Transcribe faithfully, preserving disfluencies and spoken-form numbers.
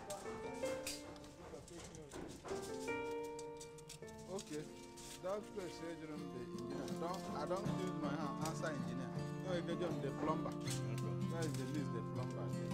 Okay. Doctor said you're the engineer. Don't, I don't use my hand answer engineer. No, you get the plumber. Where is the list, the plumber?